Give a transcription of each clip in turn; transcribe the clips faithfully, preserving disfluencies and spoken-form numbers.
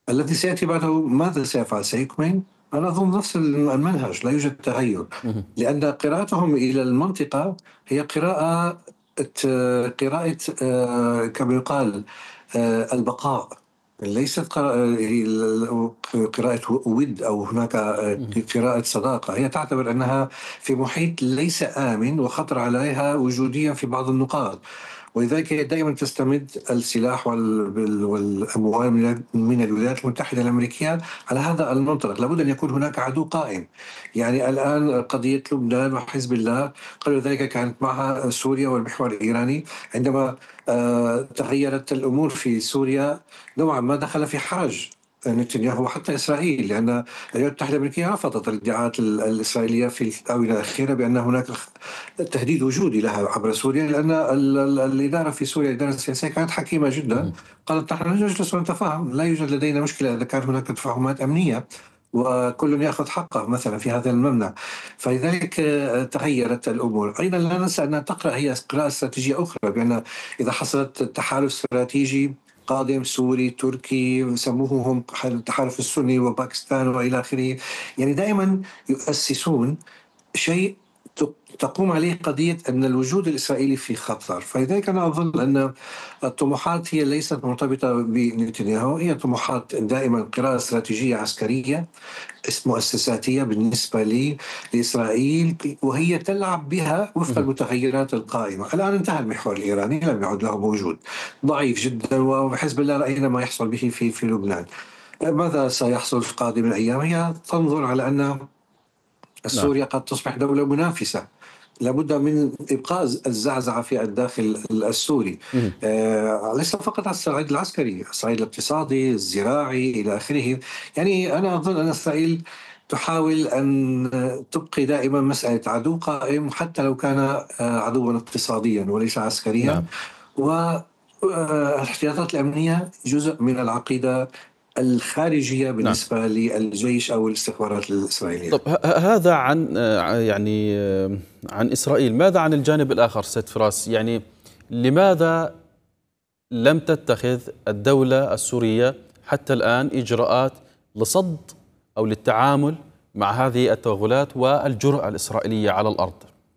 الذي سيأتي بعده ماذا سيفعل؟ سيكمن؟ أنا أظن نفس المنهج، لا يوجد تغير، مهم. لأن قراءتهم إلى المنطقة هي قراءة قراءة آه، كما يقال آه، البقاء، ليست قراءة قراءة ود أو هناك آه، مهم. قراءة صداقة. هي تعتبر أنها في محيط ليس آمن وخطر عليها وجوديا في بعض النقاط، ولذلك هي دائما تستمد السلاح وال- والأموال من من الولايات المتحدة الأمريكية على هذا المنطلق. لابد أن يكون هناك عدو قائم. يعني الآن قضية لبنان وحزب الله قبل ذلك كانت معها سوريا والمحور الإيراني. عندما آه، تغيرت الأمور في سوريا نوعا ما دخل في حرج نتنياهو وحتى إسرائيل، لأن الولايات المتحدة الأمريكية رفضت الادعاءات ال- الإسرائيلية في الآونة الأخيرة بأن هناك تهديد وجودي لها عبر سوريا، لأن ال- ال- الإدارة في سوريا الإدارة السياسية كانت حكيمة جدا. مهم. قالت نحن نجلس ونتفاهم، لا يوجد لدينا مشكلة إذا كان هناك تفاهمات أمنية وكل يأخذ حقه مثلا في هذا الممنع. فلذلك آه، تغيرت الأمور. أيضا لا ننسى أن تقرأ هي قراءة استراتيجية أخرى، بأن إذا حصلت تحالف استراتيجي قادم سوري تركي يسموه هم التحالف السني وباكستان والى اخره، يعني دائما يؤسسون شيء تقوم عليه قضية أن الوجود الإسرائيلي في خطر. فلذلك أنا أظن أن الطموحات هي ليست مرتبطة بنتنياهو، هي طموحات دائما قراءة استراتيجية عسكرية مؤسساتية بالنسبة لي لإسرائيل، وهي تلعب بها وفق مهم. المتغيرات القائمة. الآن انتهى المحور الإيراني، لم يعد له موجود، ضعيف جدا، وحزب الله رأينا ما يحصل به في في لبنان. ماذا سيحصل في قادم الأيام؟ هي تنظر على أن نعم. سوريا قد تصبح دولة منافسة. لابد من إبقاء الزعزعة في الداخل السوري، مهم. آه، ليس فقط على الصعيد العسكري، الصعيد الاقتصادي الزراعي إلى آخره. يعني أنا أظن أن إسرائيل تحاول أن تبقي دائما مسألة عدو قائم حتى لو كان آه، عدوا اقتصاديا وليس عسكريا. نعم. والاحتياطات الأمنية جزء من العقيدة الخارجية نعم. بالنسبة للجيش أو الاستخبارات الإسرائيلية. طب ه- ه- هذا عن آه، يعني آه، عن إسرائيل. ماذا عن الجانب الآخر سيد فراس؟ يعني لماذا لم تتخذ الدولة السورية حتى الآن إجراءات لصد أو للتعامل مع هذه التوغلات والجرأة الإسرائيلية على الأرض؟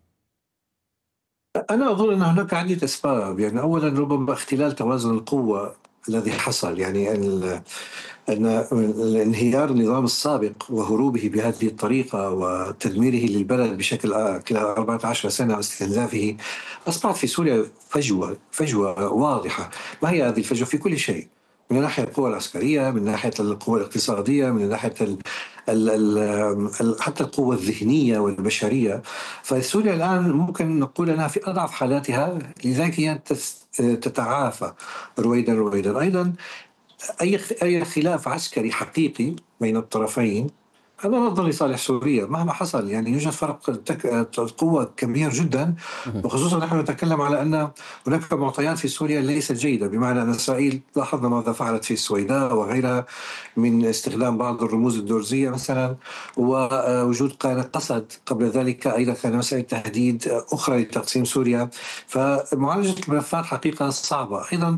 أنا أظن أن هناك عدة أسباب. يعني أولا ربما اختلال توازن القوة الذي حصل، يعني ال- أن انهيار النظام السابق وهروبه بهذه الطريقة وتدميره للبلد بشكل آه، خلال أربعة عشر سنة واستنزافه، أصبحت في سوريا فجوة فجوة واضحة. ما هي هذه الفجوة؟ في كل شيء، من ناحية القوى العسكرية، من ناحية القوى الاقتصادية، من ناحية ال ال ال حتى القوة الذهنية والبشرية. فسوريا الآن ممكن نقول أنها في أضعف حالاتها، لذلك هي تس- تتعافى رويدا رويدا. أيضا أي أي خلاف عسكري حقيقي بين الطرفين هذا نظر لصالح سوريا مهما حصل. يعني يوجد فرق تك... قوة كبير جدا، مهم. وخصوصا نحن نتكلم على أن هناك معطيات في سوريا ليست جيدة، بمعنى أن إسرائيل لاحظنا ماذا فعلت في السويداء وغيرها من استخدام بعض الرموز الدرزية مثلا، ووجود قائمة قسد قبل ذلك أيضا كان مسألة تهديد أخرى لتقسيم سوريا. فمعالجة الملفات حقيقة صعبة. أيضا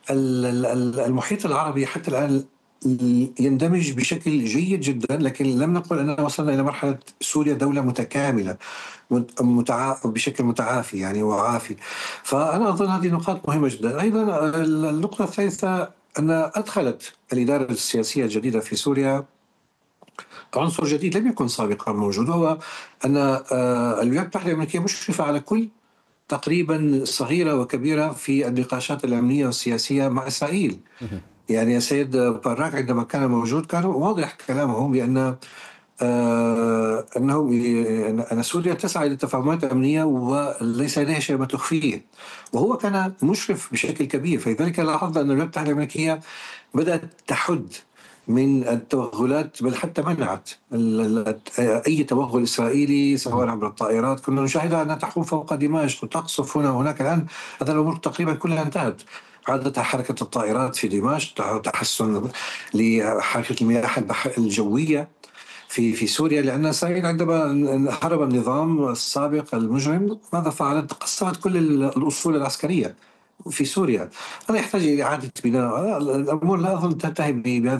المحيط العربي حتى الآن يندمج بشكل جيد جدا، لكن لم نقل أننا وصلنا إلى مرحلة سوريا دولة متكاملة متع... بشكل متعافي يعني وعافي. فأنا أظن هذه نقاط مهمة جدا. أيضا النقطة الثالثة أن أدخلت الإدارة السياسية الجديدة في سوريا عنصر جديد لم يكن سابقا موجود، وهو أن آه، الولايات المتحدة الأمريكية مشرفة على كل تقريبا صغيرة وكبيرة في النقاشات الأمنية والسياسية مع إسرائيل. مهم. يعني السيد باراك عندما كان موجود كان واضح كلامه بأن آه أنه أن سوريا تسعى إلى تفاهمات أمنية وليس لديها شيء ما تخفيه، وهو كان مشرف بشكل كبير. فلذلك لاحظنا أن الولايات المتحدة الأمريكية بدأت تحد من التوغلات، بل حتى منعت أي توغل إسرائيلي سواء مهم. عبر الطائرات. كنا نشاهدها أنها تحوم فوق دمشق وتقصف هنا وهناك. الآن هذا الأمور تقريبا كلها انتهت. عادت حركة الطائرات في دمشق، تحسن لحركة المياه الجوية في في سوريا، لأن إسرائيل عندما هرب النظام السابق المجرم ماذا فعلت؟ قصفت كل الأصول العسكرية في سوريا. هذا يحتاج إلى إعادة بناء. الأمور لا أظن تنتهي بهذه